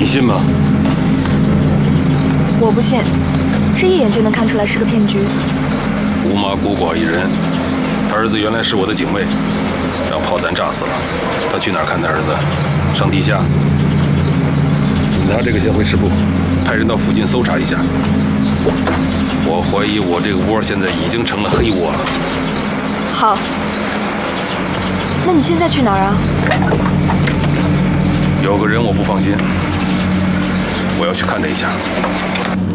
你信吗？ 我不信，这一眼就能看出来是个骗局。 吴妈孤寡一人，他儿子原来是我的警卫，让炮弹炸死了。他去哪儿看他儿子？上地下。你拿这个先回师部，派人到附近搜查一下。我怀疑我这个窝现在已经成了黑窝了。 好，那你现在去哪儿啊？ 有个人我不放心，我要去看他一下。